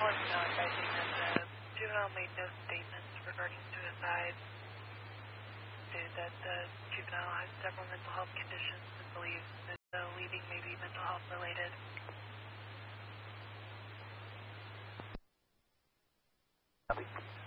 calling now advising that the juvenile made no statements regarding suicide, stated that the juvenile has several mental health conditions and believes that the leaving may be mental health related. Copy.